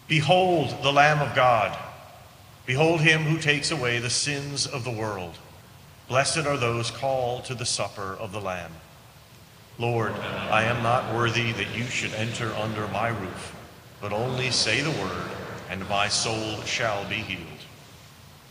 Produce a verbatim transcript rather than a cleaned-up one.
Behold the Lamb of God. Behold him who takes away the sins of the world. Blessed are those called to the supper of the Lamb. Lord, I am not worthy that you should enter under my roof, but only say the word, and my soul shall be healed.